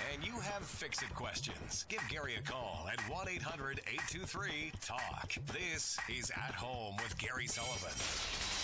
and you have fix-it questions, give Gary a call at 1-800-823-TALK. This is At Home with Gary Sullivan.